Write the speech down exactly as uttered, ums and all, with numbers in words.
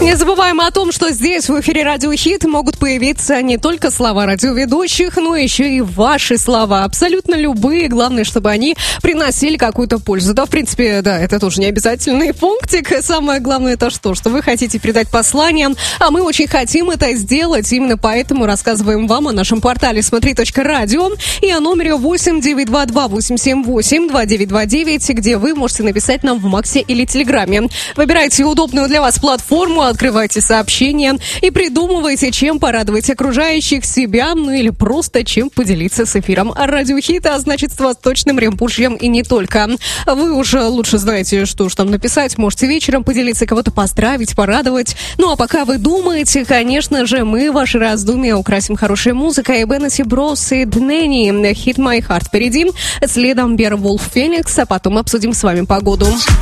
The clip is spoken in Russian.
Не забываем о том, что здесь в эфире Радио Хит могут появиться не только слова радиоведущих, но еще и ваши слова. Абсолютно любые. Главное, чтобы они приносили какую-то пользу. Да, в принципе, да, это тоже не обязательный пунктик. Самое главное это что? Что вы хотите передать послание, а мы очень хотим это сделать. Именно поэтому рассказываем вам о нашем портале смотри точка радио и о номере восемь девятьсот двадцать два восемьсот семьдесят восемь двадцать девять двадцать девять, где вы можете написать нам в Максе или Телеграме. Выбирайте удобную для вас платформу, открывайте сообщения и придумывайте, чем порадовать окружающих, себя, ну или просто чем поделиться с эфиром Радио Хит, а значит с восточным ремпушьем и не только. Вы уже лучше знаете, что уж там написать, можете вечером поделиться, кого-то поздравить, порадовать. Ну а пока вы думаете, конечно же, мы ваши раздумья украсим хорошей музыкой. Беннеси Брос и Днени, Hit My Heart впереди, следом Beowulf Phoenix, а потом обсудим с вами погоду.